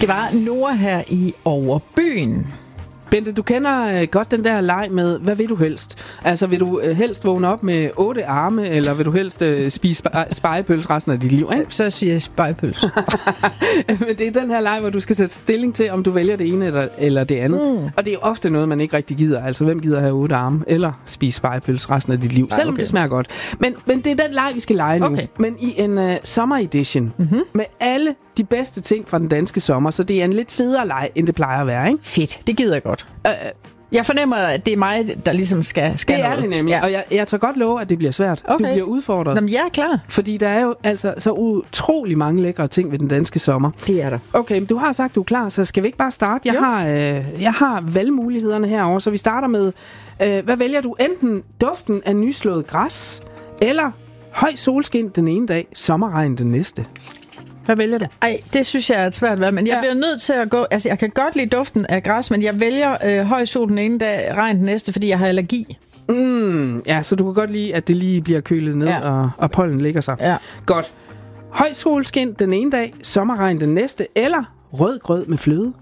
Det var Nora her i Overbyen. Bente, du kender godt den der leg med, hvad vil du helst? Altså, vil du helst vågne op med 8 arme, eller vil du helst spise spegepølse resten af dit liv, ikke? Så siger jeg spegepølse. Men det er den her leg, hvor du skal sætte stilling til, om du vælger det ene eller det andet. Og det er jo ofte noget, man ikke rigtig gider. Altså, hvem gider have 8 arme, eller spise spegepølse resten af dit liv, selvom det smager godt. Men det er den leg, vi skal lege nu. Okay. Men i en sommeredition, med alle de bedste ting fra den danske sommer, så det er en lidt federe leg, end det plejer at være, ikke? Fedt, det gider jeg godt. Jeg fornemmer, at det er mig, der ligesom skal det noget. Det er det nemlig, ja. Og jeg tager godt love, at det bliver svært. Okay. Du bliver udfordret. Jamen, jeg er klar. Fordi der er jo altså så utrolig mange lækre ting ved den danske sommer. Det er der. Okay, men du har sagt, du er klar, så skal vi ikke bare starte? Jeg har valgmulighederne herovre, så vi starter med, hvad vælger du? Enten duften af nyslået græs, eller høj solskin den ene dag, sommerregn den næste. Hvad vælger du? Ej, det synes jeg er et svært valg, men jeg bliver nødt til at gå... Altså, jeg kan godt lide duften af græs, men jeg vælger høj sol den ene dag, regn den næste, fordi jeg har allergi. Ja, så du kan godt lide, at det lige bliver kølet ned, og pollen ligger sig. Ja. Godt. Høj solskin den ene dag, sommerregn den næste, eller rød grød med fløde?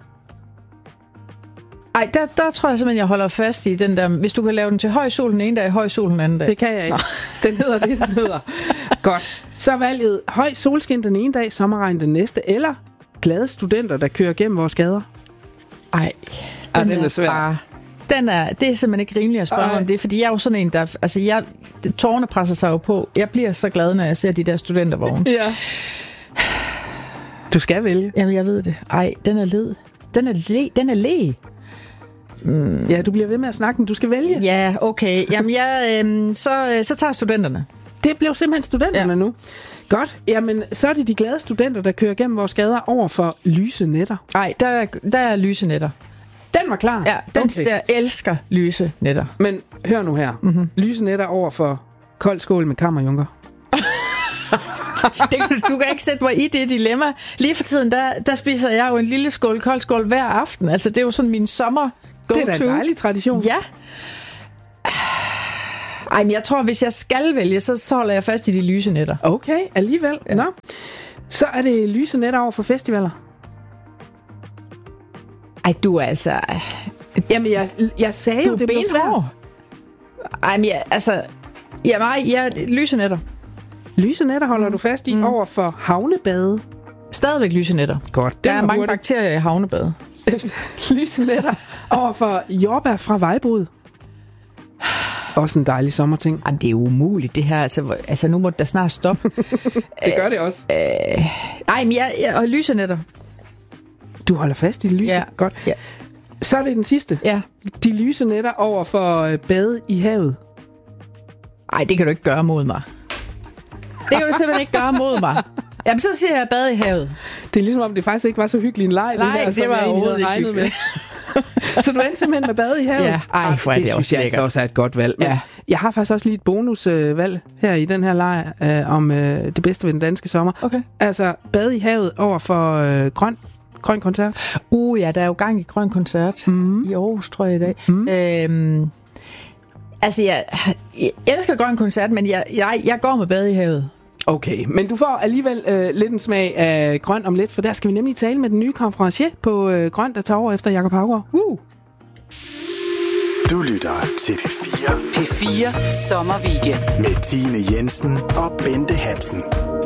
Ej, der tror jeg simpelthen, jeg holder fast i den der... Hvis du kan lave den til høj sol den ene dag, høj sol den anden dag. Det kan jeg ikke. Den hedder det, den hedder. Godt. Så er valget høj solskin den ene dag, sommerregn den næste, eller glade studenter, der kører gennem vores gader? Ej, den er svær. Det er simpelthen ikke rimeligt at spørge om det, fordi jeg er jo sådan en, der... Altså, tårerne presser sig jo på. Jeg bliver så glad, når jeg ser de der studentervogne. Ja. Du skal vælge. Jamen, jeg ved det. Ej, den er led. Den er le. Ja, du bliver ved med at snakke, men du skal vælge. Ja, okay. Jamen, så tager studenterne. Det blev simpelthen studenterne nu. Godt. Jamen, så er det de glade studenter, der kører gennem vores gader over for lyse nætter. Nej, der er lyse nætter. Den var klar? Ja, der elsker lyse nætter. Men hør nu her. Lyse nætter over for kold skål med kammerjunker. Du kan ikke sætte mig i det dilemma. Lige for tiden, der spiser jeg jo en lille skål kold skål hver aften. Altså, det er jo sådan min sommer go-to. Det er da en dejlig tradition. Ja. Ej, men jeg tror, hvis jeg skal vælge, så holder jeg fast i de lyse nætter. Okay, alligevel. Ja. Nå. Så er det lyse nætter over for festivaler. Ej, du er altså... Jamen, jeg sagde jo, det blev svært. Ej, men lyse nætter. Lyse nætter holder du fast i over for havnebade. Stadigvæk lyse nætter. Godt. Der er mange bakterier i havnebade. Lyse nætter over for jordbær fra vejbrud. Også en dejlig sommerting. Jamen, det er umuligt, det her. Altså nu må det da snart stoppe. Det gør det også. Ej, men og lyse nætter. Du holder fast i de lyse? Ja. Godt. Ja. Så er det den sidste. Ja. De lyse nætter over for bade i havet. Ej, det kan du ikke gøre mod mig. Det kan du simpelthen ikke gøre mod mig. Jamen, så siger jeg bade i havet. Det er ligesom om, det faktisk ikke var så hyggelig en leg. Nej, det var overhovedet ikke regnet med. Så du endte simpelthen med bade i havet? Ja, for det synes jeg også er et godt valg. Men jeg har faktisk også lige et bonusvalg her i den her leg om det bedste ved den danske sommer. Okay. Altså, bade i havet over for grøn koncert. Ja, der er jo gang i grøn koncert i Aarhus, tror jeg i dag. Altså, jeg elsker grøn koncert, men jeg går med bade i havet. Okay, men du får alligevel lidt en smag af grøn om lidt, for der skal vi nemlig tale med den nye konferencier på grøn, der tager over efter Jakob Haugaard. Du lytter til P4. P4 Sommerweekend med Tine Jensen og Bente Hansen.